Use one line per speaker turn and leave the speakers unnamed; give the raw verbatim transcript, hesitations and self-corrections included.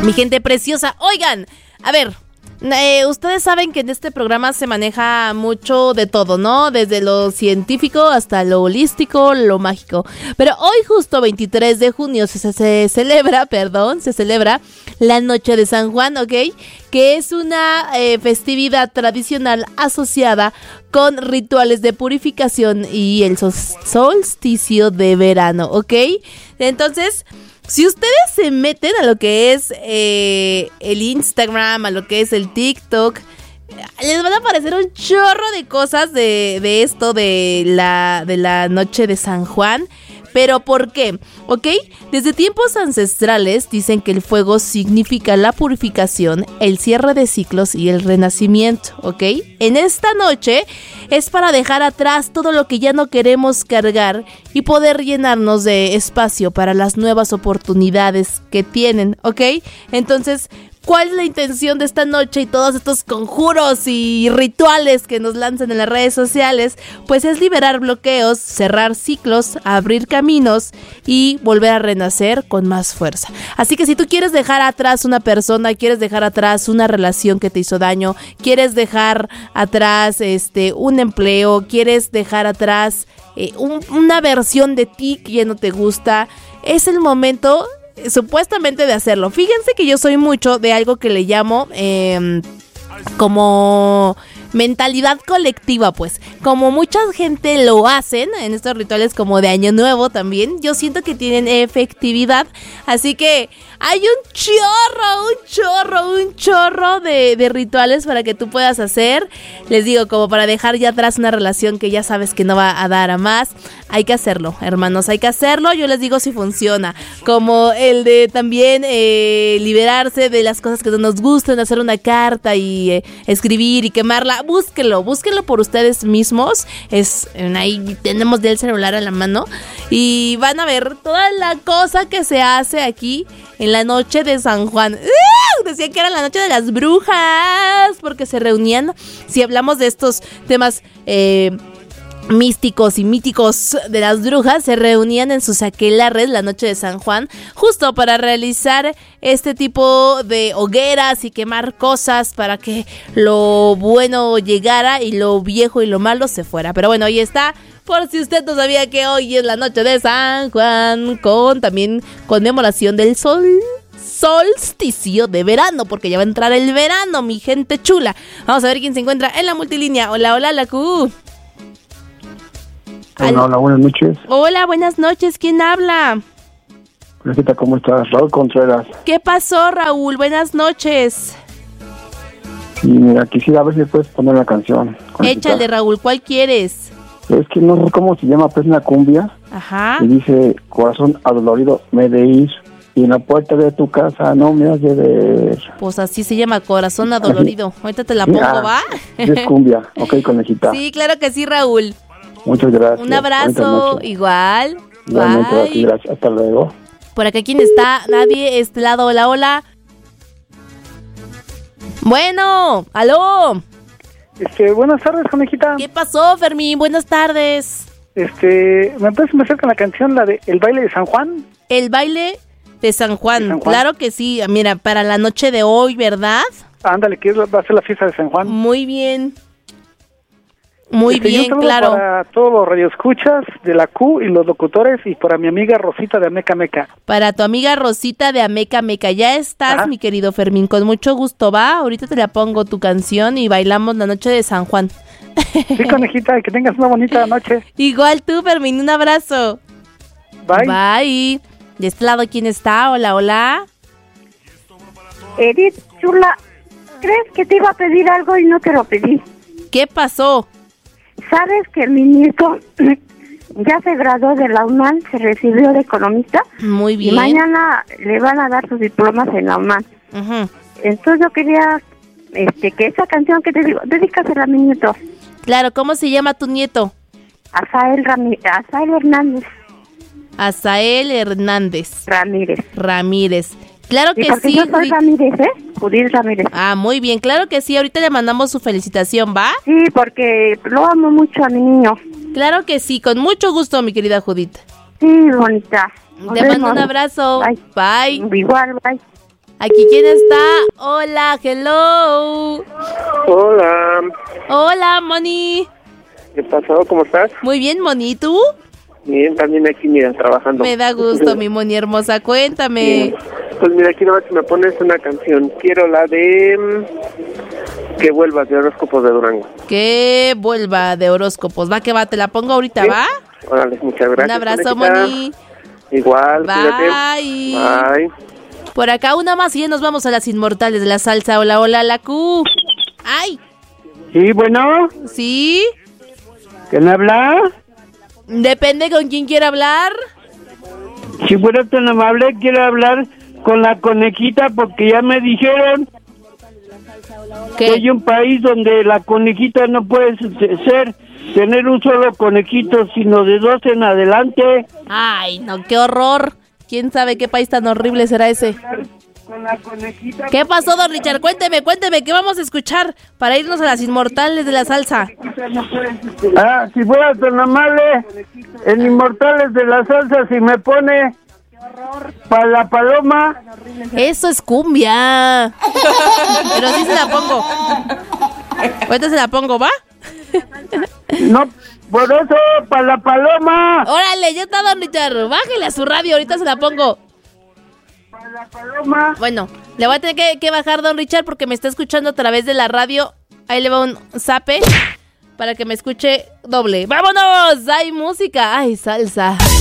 Mi gente preciosa, oigan, a ver, eh, ustedes saben que en este programa se maneja mucho de todo, ¿no? Desde lo científico hasta lo holístico, lo mágico. Pero hoy justo veintitrés de junio se, se, se celebra, perdón, se celebra la Noche de San Juan, ¿ok? Que es una eh, festividad tradicional asociada con rituales de purificación y el sol- solsticio de verano, ¿ok? Entonces, si ustedes se meten a lo que es eh, el Instagram, a lo que es el TikTok, les van a aparecer un chorro de cosas de, de esto de la, de la Noche de San Juan. ¿Pero por qué? ¿Ok? Desde tiempos ancestrales dicen que el fuego significa la purificación, el cierre de ciclos y el renacimiento, ¿ok? En esta noche es para dejar atrás todo lo que ya no queremos cargar y poder llenarnos de espacio para las nuevas oportunidades que tienen, ¿ok? Entonces, ¿cuál es la intención de esta noche y todos estos conjuros y rituales que nos lanzan en las redes sociales? Pues es liberar bloqueos, cerrar ciclos, abrir caminos y volver a renacer con más fuerza. Así que si tú quieres dejar atrás una persona, quieres dejar atrás una relación que te hizo daño, quieres dejar atrás este un empleo, quieres dejar atrás eh, un, una versión de ti que ya no te gusta, es el momento supuestamente de hacerlo. Fíjense que yo soy mucho de algo que le llamo eh, como mentalidad colectiva, pues como mucha gente lo hacen en estos rituales como de Año Nuevo también, yo siento que tienen efectividad, así que hay un chorro, un chorro, un chorro de, de rituales para que tú puedas hacer, les digo, como para dejar ya atrás una relación que ya sabes que no va a dar a más. Hay que hacerlo, hermanos, hay que hacerlo, yo les digo si funciona, como el de también eh, liberarse de las cosas que no nos gustan, hacer una carta y eh, escribir y quemarla. Búsquenlo, búsquenlo por ustedes mismos. Es ahí tenemos del celular a la mano y van a ver toda la cosa que se hace aquí en la noche de San Juan. ¡Uh! Decía que era la noche de las brujas porque se reunían. Si hablamos de estos temas eh, místicos y míticos de las brujas, se reunían en sus aquelarres la noche de San Juan justo para realizar este tipo de hogueras y quemar cosas para que lo bueno llegara y lo viejo y lo malo se fuera. Pero bueno, ahí está, por si usted no sabía que hoy es la noche de San Juan, con también conmemoración del sol solsticio de verano, porque ya va a entrar el verano, mi gente chula. Vamos a ver quién se encuentra en la multilínea. Hola, hola, la Q.
Hola, hola, buenas noches.
Hola, buenas noches. ¿Quién habla?
Hola, ¿cómo estás? Raúl Contreras.
¿Qué pasó, Raúl? Buenas noches.
Y mira, quisiera ver si puedes poner la canción.
Échale, Raúl, ¿cuál quieres?
Es que no sé cómo se llama, pues una cumbia.
Ajá.
Y dice, corazón adolorido, me de ir, y en la puerta de tu casa no me has de ver.
Pues así se llama, corazón adolorido. Ahorita te la pongo,
ah,
¿va?
Es cumbia, ok, conejita.
Sí, claro que sí, Raúl.
Muchas gracias.
Un abrazo, igual.
Igualmente,
Bye.
aquí, gracias. Hasta luego.
Por acá, ¿quién está? Nadie, este lado, hola, hola. Bueno, aló.
Este, buenas tardes, conejita.
¿Qué pasó, Fermín? Buenas tardes.
Este, ¿me puedes empezar con la canción, la de El baile de San Juan?
El baile de San Juan,
de San Juan.
Claro que sí. Mira, para la noche de hoy, ¿verdad?
Ándale, que va a ser la fiesta de San Juan.
Muy bien. Muy
este,
bien, claro.
Para todos los radioescuchas de la Q y los locutores, y para mi amiga Rosita de Ameca Meca.
Para tu amiga Rosita de Ameca Meca. Ya estás,
Ajá.
mi querido Fermín. Con mucho gusto, va. Ahorita te la pongo tu canción y bailamos la noche de San Juan.
Sí, conejita, y que tengas una bonita noche.
Igual tú, Fermín. Un abrazo.
Bye.
Bye. De este lado, ¿quién está? Hola, hola.
Edith, chula, ¿crees que te iba a pedir algo y no te lo pedí?
¿Qué pasó?
¿Sabes que mi nieto ya se graduó de la UNAM, se recibió de economista?
Muy bien.
Y mañana le van a dar sus diplomas en la UNAM.
Uh-huh.
Entonces yo quería este, que esa canción que te digo, dedícasela a mi nieto.
Claro, ¿cómo se llama tu nieto?
Azael, Rami- Azael Hernández.
Azael Hernández.
Ramírez.
Ramírez. Claro que
sí. Porque
sí.
yo soy Ramírez, ¿eh? Judith Ramírez.
Ah, muy bien, claro que sí. Ahorita le mandamos su felicitación, ¿va?
Sí, porque lo amo mucho a mi niño.
Claro que sí, con mucho gusto, mi querida Judith.
Sí, bonita. Nos
Te mando
vemos.
un abrazo.
Bye.
Bye.
Igual, bye.
Aquí, ¿quién está? Hola, hello.
Hola.
Hola, Moni.
¿Qué pasó? ¿Cómo estás?
Muy bien, Moni, ¿y tú?
Bien, también aquí, mira, trabajando.
Me da gusto, mi Moni hermosa, cuéntame.
Bien. Pues mira, aquí nomás me pones una canción. Quiero la de... mm, Que vuelvas, de Horóscopos de Durango.
Que vuelva de horóscopos. Va que va, te la pongo ahorita,
¿Sí?
¿va?
Órale, muchas gracias.
Un abrazo,
Conejita.
Moni.
Igual,
Bye.
cuídate. Bye.
Por acá una más y ya nos vamos a las inmortales de la salsa. Hola, hola, la Q. ¡Ay!
Sí, bueno,
¿Sí?
¿quién habla?
Depende con quién quiera hablar.
Si fuera tan amable, quiero hablar con la conejita porque ya me dijeron que hay
¿Qué?
un país donde la conejita no puede ser, tener un solo conejito, sino de dos en adelante.
Ay, no, qué horror. ¿Quién sabe qué país tan horrible será ese?
Con la conejita.
¿Qué pasó, don Richard? Cuénteme, cuénteme, ¿qué vamos a escuchar para irnos a las inmortales de la salsa?
Ah, si fuera tan amable, en Inmortales de la Salsa, si me pone para la paloma.
Eso es cumbia. Pero sí se la pongo. Ahorita se la pongo, ¿va?
No, por eso, para la paloma.
Órale, ya está, don Richard. Bájele a su radio, ahorita se la pongo.
Para la paloma.
Bueno, le voy a tener que, que bajar, don Richard, porque me está escuchando a través de la radio. Ahí le va un zape para que me escuche doble. ¡Vámonos! ¡Hay música! ¡Ay, salsa!